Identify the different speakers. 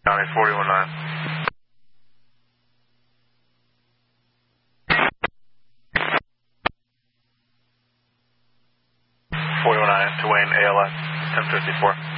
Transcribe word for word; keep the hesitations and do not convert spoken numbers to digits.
Speaker 1: County forty-one nine. forty-one nine to Wayne, A L S, ten fifty-four.